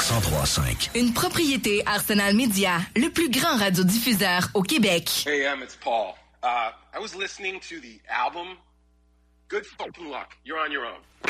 103.5. Une propriété Arsenal Media, le plus grand radiodiffuseur au Québec. Hey, it's Paul. I was listening to the album. Good fucking luck. You're on your own.